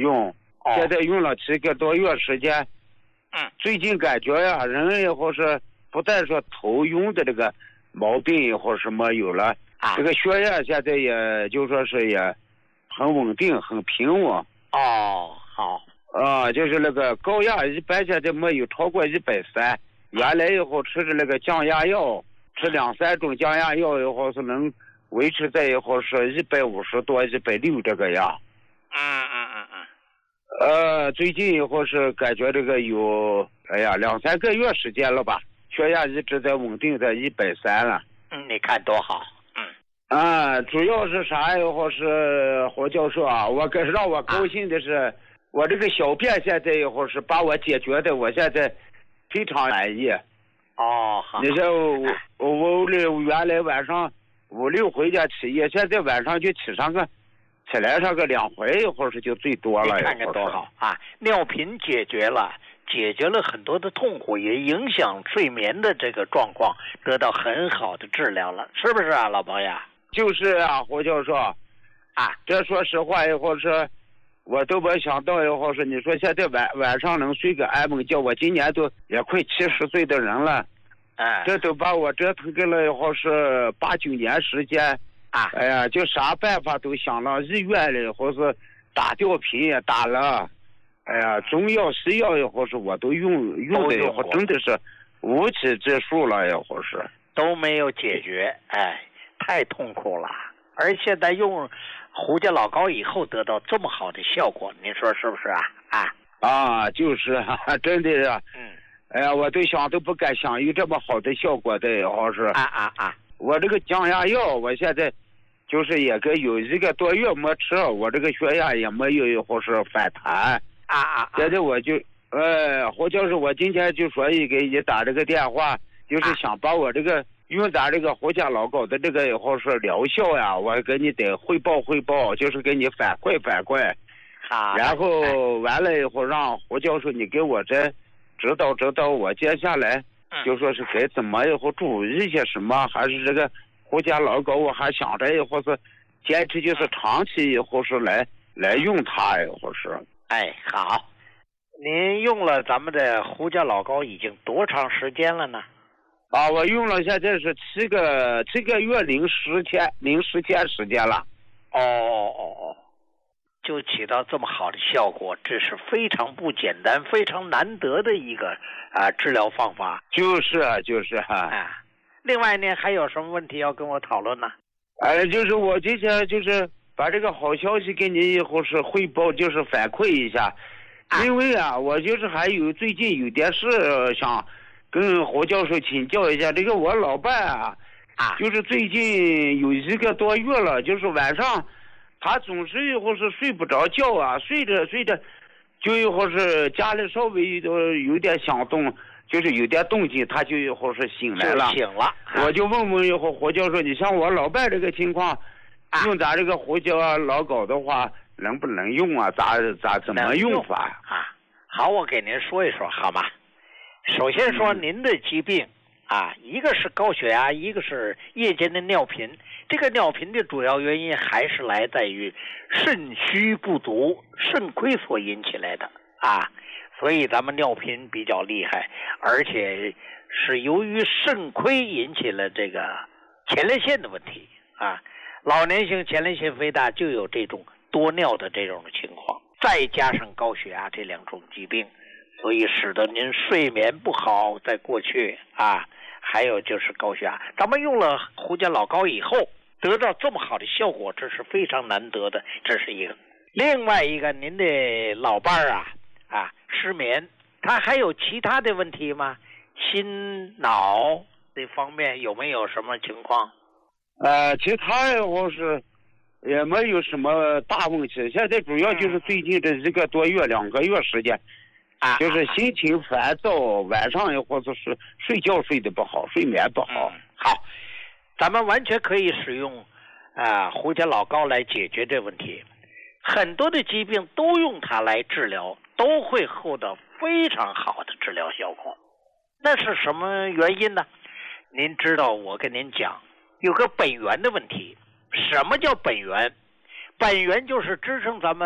用，现在用了7个多月时间。最近感觉呀，人也或是不但说头晕的这个毛病也或什么有了，这个血压现在也就说是也很稳定，很平稳。 好。 就是那个高压一般现在没有超过130，原来以后吃的那个降压药，吃2-3种降压药以后是能维持在以后是150多、160这个样。最近以后是感觉这个有2-3个月时间了吧，血压一直在稳定在130了。 你看多好。 主要是啥以后是胡教授啊，让我高兴的是，我这个小便现在以后是把我解决的，我现在非常满意。 好。 你说我原来晚上5、6回家起夜，现在晚上就起来上个2回，一会儿是就最多了。 你看看多好啊！尿频解决了很多的痛苦，也影响睡眠的这个状况，得到很好的治疗了，是不是啊，老朋友？ 就是啊，胡教授这说实话以后是我都没想到以后是你说现在晚上能睡个安稳觉，我今年都也快70岁的人了，这都把我折腾给了以后是8、9年时间。就啥办法都想了，医院了以后是打吊瓶也打了，中药西药以后是我都用的以后真的是无济之数了，以后是都没有解决，太痛苦了。而现在用胡家老膏以后得到这么好的效果，您说是不是啊？ 就是真的是，我都不敢想有这么好的效果的，以后是我这个降压药，我现在就是也有1个多月没吃，我这个血压也没有以后是反弹。现在我就胡教授，我今天就说给你打这个电话，就是想把我这个用咱这个胡家老膏的这个以后是疗效呀，我给你得汇报，就是给你反馈。然后完了以后让胡教授你给我这指导我接下来就说是该怎么以后注意一些什么，还是这个胡家老膏我还想着以后是坚持就是长期以后是来用它以后是。 好，您用了咱们的胡家老膏已经多长时间了呢？ 我用了现在是7个月零10天时间了。 就起到这么好的效果，这是非常不简单、非常难得的一个治疗方法。 就是另外呢，还有什么问题要跟我讨论呢？ 就是我今天就是把这个好消息给你以后是汇报，就是反馈一下。因为我就是还有最近有点事想跟胡教授请教一下。这个我老伴就是最近有1个多月了，就是晚上他总是以后是睡不着觉睡着就以后是家里稍微有点响动，就是有点动静，他就以后是醒来了。我就问以后胡教授，你像我老伴这个情况，用咱这个胡家老膏的话能不能用怎么用法好，我给您说一说好吗？首先说您的疾病一个是高血压，一个是夜间的尿频。这个尿频的主要原因还是来自于肾虚不足、肾亏所引起来的所以咱们尿频比较厉害，而且是由于肾亏引起了这个前列腺的问题老年性前列腺肥大就有这种多尿的这种情况，再加上高血压这2种疾病，所以使得您睡眠不好，在过去还有就是高血压。咱们用了胡家老膏以后得到这么好的效果，这是非常难得的，这是一个。另外一个，您的老伴失眠，他还有其他的问题吗？心脑这方面有没有什么情况？ 其他我是也没有什么大问题，现在主要就是最近这1个多月、2个月时间就是心情烦躁，晚上也或者是睡觉睡得不好，睡眠不好。 好，咱们完全可以使用胡家老膏来解决这问题。很多的疾病都用它来治疗，都会获得非常好的治疗效果。那是什么原因呢？您知道，我跟您讲，有个本源的问题。什么叫本源？本源就是支撑咱们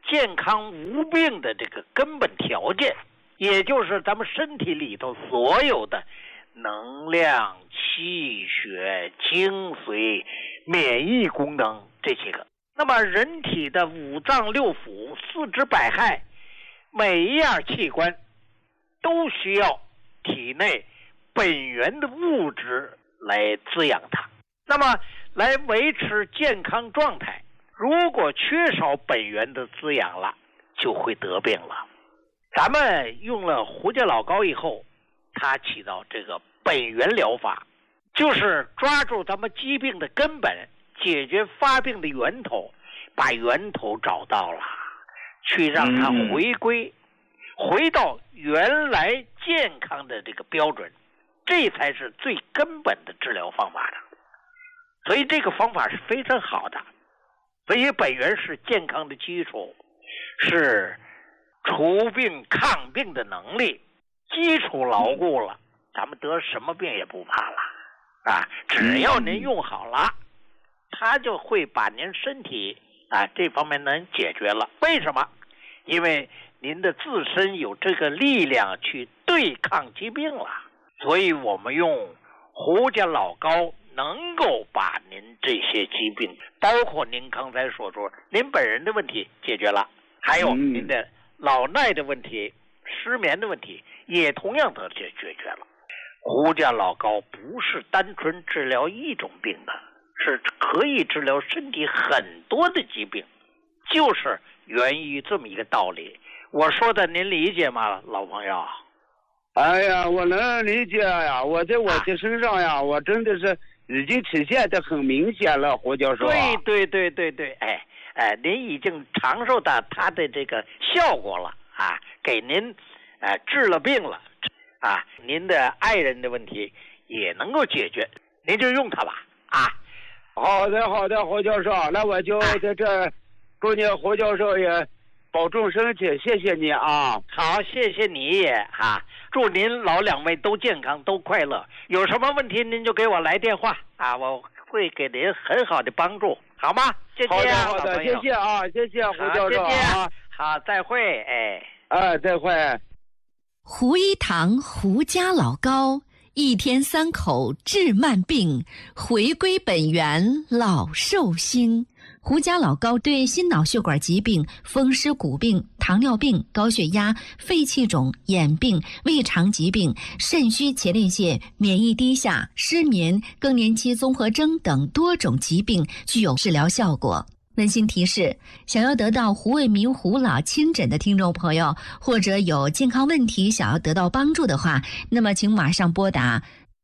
健康无病的这个根本条件，也就是咱们身体里头所有的能量、气血、精髓、免疫功能这些个。那么人体的五脏六腑、四肢百骸，每一样器官都需要体内本源的物质来滋养它，那么来维持健康状态。如果缺少本源的滋养了，就会得病了。咱们用了胡家老膏以后，它起到这个本源疗法，就是抓住咱们疾病的根本，解决发病的源头，把源头找到了，去让它回到原来健康的这个标准，这才是最根本的治疗方法的。所以这个方法是非常好的。所以本源是健康的基础，是除病抗病的能力，基础牢固了，咱们得什么病也不怕了啊！只要您用好了，它就会把您身体这方面能解决了。为什么？因为您的自身有这个力量去对抗疾病了。所以我们用胡家老膏能够把您这些疾病，包括您刚才所说您本人的问题解决了，还有您的老耐的问题、失眠的问题也同样得解决了。胡家老膏不是单纯治疗一种病的，是可以治疗身体很多的疾病，就是源于这么一个道理。我说的您理解吗，老朋友？ 哎呀，我能理解呀！我在我的身上呀，我真的是已经体现得很明显了，胡教授。 对，您已经尝受到它的这个效果了啊，给您治了病了啊，您的爱人的问题也能够解决，您就用它吧啊。 好的，胡教授，那我就在这祝你胡教授也保重身体，谢谢你啊。 好，谢谢你也祝您老两位都健康都快乐，有什么问题您就给我来电话啊，我会给您很好的帮助，好吗？谢谢好的，谢谢啊，谢谢胡教授啊。 好，再会。 再会。 胡一堂胡家老膏，一天3口治慢病，回归本源老寿星。胡家老膏对心脑血管疾病、风湿骨病、糖尿病、高血压、肺气肿、眼病、胃肠疾病、肾虚前列腺、免疫低下、失眠、更年期综合征等多种疾病具有治疗效果。温馨提示：想要得到胡卫民胡老亲诊的听众朋友，或者有健康问题想要得到帮助的话，那么请马上拨打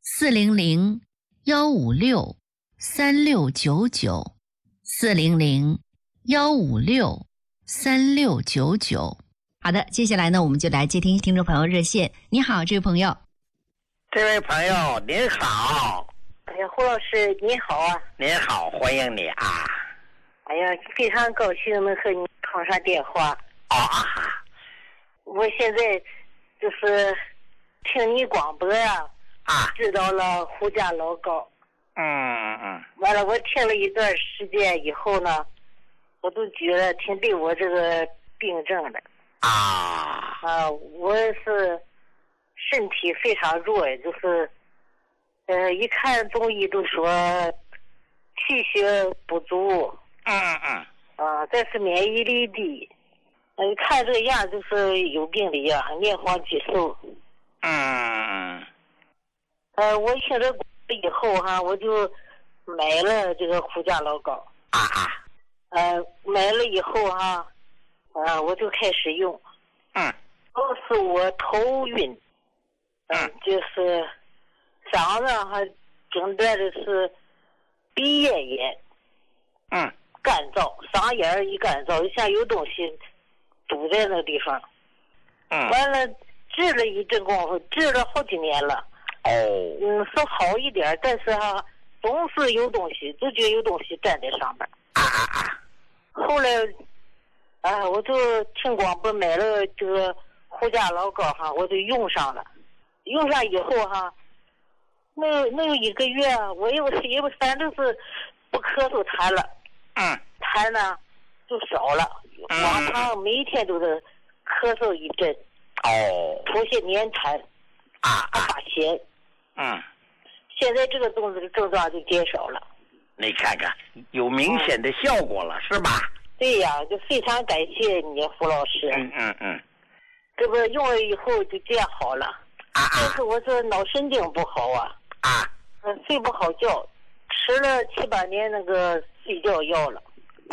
400-156-3699。400-156-3699。好的，接下来呢，我们就来接听听众朋友热线。你好，这位朋友。 这位朋友您好。 哎呀，胡老师你好啊。 您好，欢迎你啊。 哎呀，非常高兴能和你通上电话。我现在就是听你广播呀，知道了胡家老膏。完了，我听了一段时间以后呢，我都觉得挺对我这个病症的。我是身体非常弱，就是一看中医都说气血不足。但是免疫力低。看这个样就是有病的样，面黄肌瘦。我听着以后我就买了这个胡家老膏。买了以后我就开始用。都是我头晕，就是嗓子诊断的是鼻咽炎。干燥，嗓眼一干燥，就像有东西堵在那个地方。完了治了一阵功夫，治了好几年了。说好一点，但是总是有东西，就觉得有东西站在上面。后来我就听广播买了这个胡家老膏我就用上了。用上以后没有1个月，我也反正是不咳嗽痰了。痰呢就少了， 往常每一天都是咳嗽一阵，出些粘痰，发咸。现在这个症状就减少了。 你看看，有明显的效果了，是吧？ 对呀，就非常感谢你，胡老师。这不用了以后就这样好了。但是我这脑神经不好啊。睡不好觉，吃了7、8年那个睡觉药了。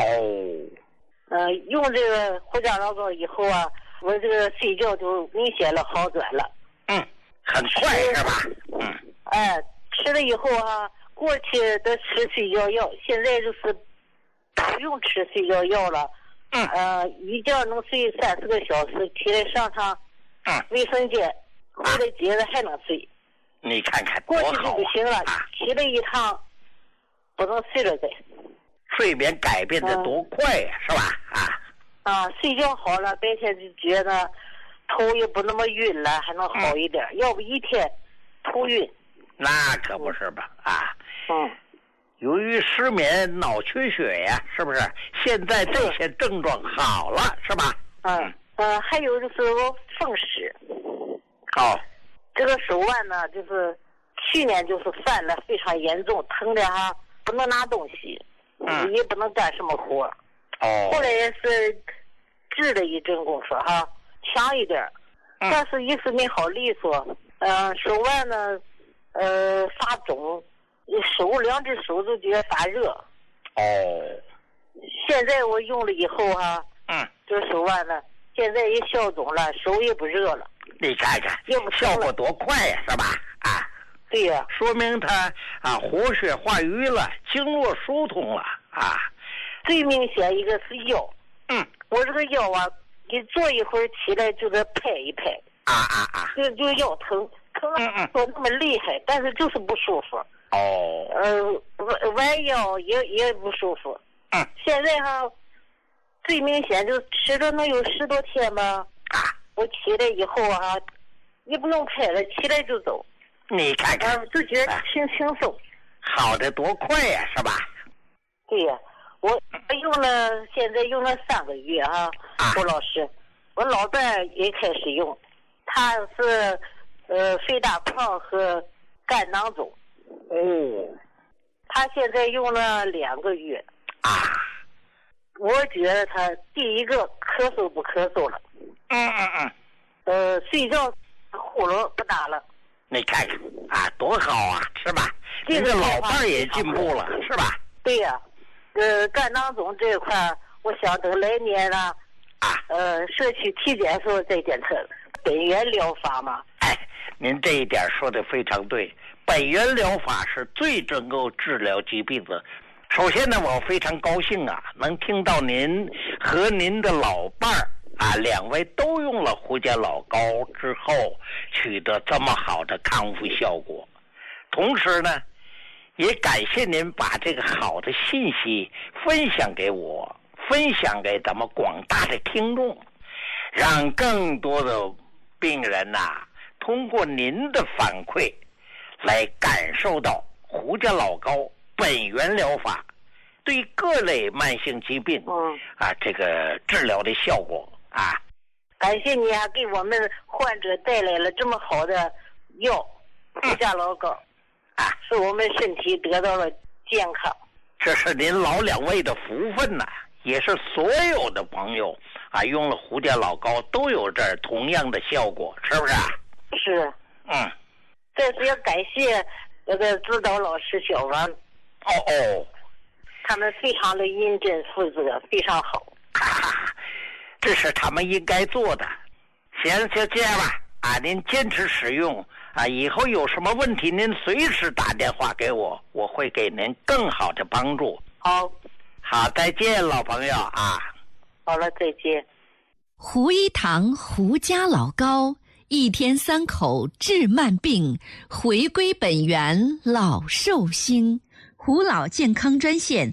用这个胡家老膏以后啊，我这个睡觉就明显了好转了。 很快是吧？ 吃了以后啊，过去的吃睡觉药，现在就是不用吃睡觉药了。一觉能睡30个小时，起来上趟卫生间，回来接着还能睡。 你看看过去就不行了，起来一趟不能睡了再。 睡眠改变的多快呀，是吧？ 睡觉好了，白天就觉得头也不那么晕了，还能好一点。要不一天头晕。 那可不是吧？由于失眠、脑缺血呀，是不是？现在这些症状好了，是吧？ 还有就是我风湿。这个手腕呢，就是去年就是犯了非常严重，疼的不能拿东西，也不能干什么活。后来也是治了一阵功夫强一点，但是一直没好利索。手腕呢，发肿，2只手都觉得发热。现在我用了以后这手腕呢，现在也消肿了，手也不热了。 你看看，效果多快呀，是吧？ 对呀， 说明它活血化瘀了，经络疏通了最明显一个是腰。我这个腰你坐一会儿起来就得拍一拍。就腰疼说那么厉害，但是就是不舒服。弯腰也不舒服。现在最明显就吃了能有10多天吧。我起来以后也不用拍了，起来就走。 你看看， 就觉得轻松。 好的多快呀，是吧？ 对呀，我现在用了3个月胡老师，我老伴也开始用，他是肺大胖和肝囊肿。他现在用了2个月。我觉得他第一个咳嗽不咳嗽了。睡觉呼噜不打了。 你看看多好啊，是吧？这个老伴也进步了，是吧？ 对呀。肝囊肿这一块，我想等来年了，社区体检时候再检测。本源疗法嘛。 您这一点说的非常对，本源疗法是最能够治疗疾病的。首先呢，我非常高兴能听到您和您的老伴儿2位都用了胡家老膏之后取得这么好的康复效果。同时呢，也感谢您把这个好的信息分享给我，分享给咱们广大的听众，让更多的病人通过您的反馈来感受到胡家老膏本源疗法对各类慢性疾病这个治疗的效果感谢你给我们患者带来了这么好的药，胡家老膏使我们身体得到了健康。 这是您老2位的福分也是所有的朋友用了胡家老膏都有这同样的效果，是不是？ 是。这是要感谢那个指导老师小王。他们非常的认真负责，非常好。 这是他们应该做的。行，就这样吧。您坚持使用以后有什么问题您随时打电话给我，我会给您更好的帮助。好，再见，老朋友好了，再见。 胡一堂胡家老膏，1天3口治慢病，回归本源老寿星。胡老健康专线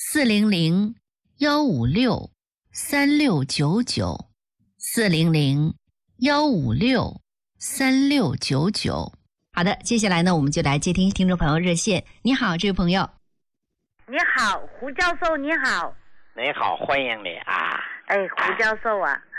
400-156-3699，400-156-3699。好的，接下来呢，我们就来接听听众朋友热线。你好，这位朋友。 你好，胡教授，你好。 你好，欢迎你哎，胡教授啊。